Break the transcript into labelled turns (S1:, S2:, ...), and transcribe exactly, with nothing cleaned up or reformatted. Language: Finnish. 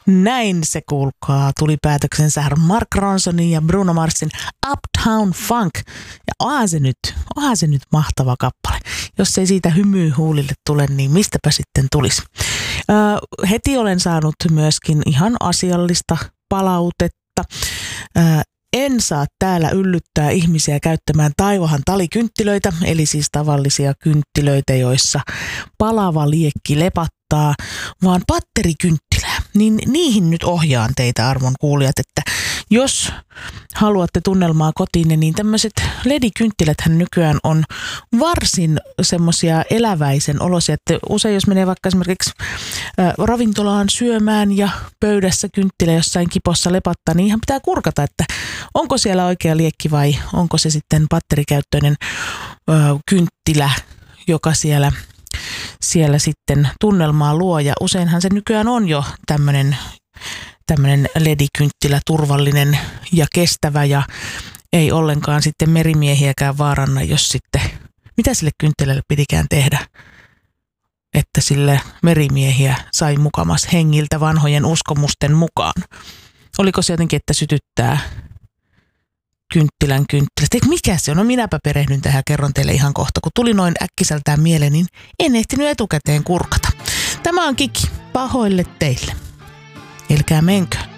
S1: Näin se kuulkaa tuli päätöksensä Mark Ronsonin ja Bruno Marsin Uptown Funk. Ja onhan se nyt, onhan se nyt mahtava kappale. Jos ei siitä hymyy huulille tule, niin mistäpä sitten tulisi. Öö, heti olen saanut myöskin ihan asiallista palautetta. Öö, En saa täällä yllyttää ihmisiä käyttämään Taivahan talikynttilöitä, eli siis tavallisia kynttilöitä, joissa palava liekki lepattaa, vaan patterikynttilää. Niin niihin nyt ohjaan teitä, arvon kuulijat, että jos haluatte tunnelmaa kotiin, niin tämmöiset L E D-kynttiläthän nykyään on varsin semmoisia eläväisen olosia, että usein jos menee vaikka esimerkiksi ravintolaan syömään ja pöydässä kynttilä jossain kipossa lepattaa, niin ihan pitää kurkata, että onko siellä oikea liekki vai onko se sitten batterikäyttöinen ö, kynttilä, joka siellä, siellä sitten tunnelmaa luo. Ja useinhan se nykyään on jo tämmöinen tämmöinen L E D-kynttilä, turvallinen ja kestävä ja ei ollenkaan sitten merimiehiäkään vaaranna, jos sitten, mitä sille kynttilälle pitikään tehdä, että sille merimiehiä sai mukamas hengiltä vanhojen uskomusten mukaan. Oliko se jotenkin, että sytyttää kynttilän kynttilät? Eikö mikä se on? No minäpä perehdyn tähän ja kerron teille ihan kohta. Kun tuli noin äkkiseltään mieleen, niin en ehtinyt etukäteen kurkata. Tämä on Kiki. Pahoille teille. Elkää menkö.